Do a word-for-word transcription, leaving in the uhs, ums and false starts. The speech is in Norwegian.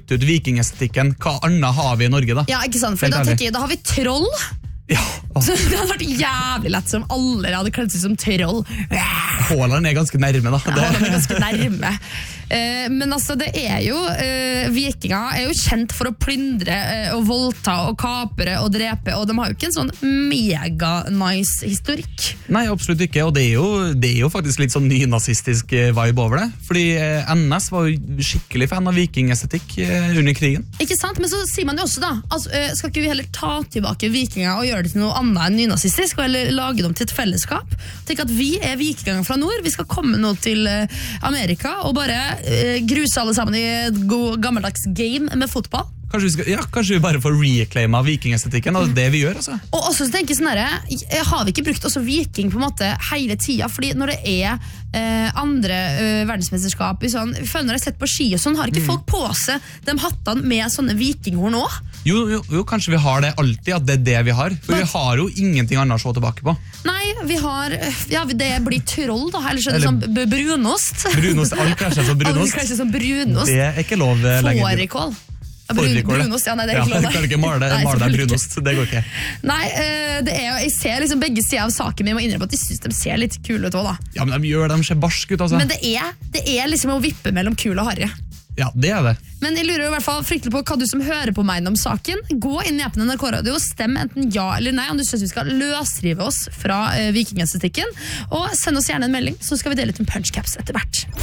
tatt ut vikingestetikken, hva annet har vi i Norge da? Ja, ikke sant, for Helt da ærlig. tenker jeg, da har vi troll. Ja, Så det hadde vært jævlig lett som alle hadde kledd seg som troll. Haaland er ganske nærme da. Ja, Det- han er ganske nærme. Eh, men altså, det er jo eh, vikinger er jo kjent for å plyndre eh, og voldta og kapre og drepe, og de har jo ikke en sånn mega nice historikk. Nei, absolutt ikke, og det er jo, det er jo faktisk litt sånn nynazistisk eh, vibe over det, fordi eh, N S var jo skikkelig fan av vikingestetikk eh, under krigen. Ikke sant? Men så sier man jo også da, altså, eh, skal ikke vi heller ta tilbake vikinger og gjøre det til noe annet enn nynazistisk, og heller lage dem til et fellesskap? Tenk at vi er vikinger fra nord, vi skal komme nå til eh, Amerika og bare eh, gruse alle sammen i et god, gammeldags game med fotball. Kanskje vi, skal, ja, kanskje vi bare får reclaima vikingestetikken, og det er det vi gjør, altså. Og også så tenker jeg sånn her, jeg har vi ikke brukt også viking på en måte hele tida, fordi når det er eh, andre eh, verdensmesterskap i sånn, jeg føler når jeg har sett på ski og sånn, har ikke folk på seg de hattene med sånne vikinghorn også? Jo, jo, jo, kanskje vi har det alltid, at det er det vi har, for vi har jo ingenting annet å se tilbake på. Nei, vi har, ja, det blir troll da, eller så er det Eller- sånn b- brunost. Brunost, alt krasjer som Alle brunost. kanskje som brunost. Det er ikke lov eh, lenger. Fårikål. Ja, brun, Fårikål, ja. brunost, ja, nei, det er Ja, ikke lov. du kan ikke male, Nei, male deg selvfølgelig ikke. brunost, det går ikke. Nei, eh, det er, jo- jeg ser liksom begge sider av saken, men jeg må innrømme at jeg synes de ser litt kule ut også da. Ja, men de gjør dem ser barsk ut, altså. Men det er, det er liksom å vippe mellom kul og harry. Ja, det er det. Men jeg lurer i hvert fall fryktelig på hva du som hører på meg om saken. Gå inn i appen N R K Radio og stem enten ja eller nei om du synes vi skal løsrive oss fra eh, vikingestetikken. Og send oss gjerne en melding, så skal vi dele ut en punchcaps etter hvert.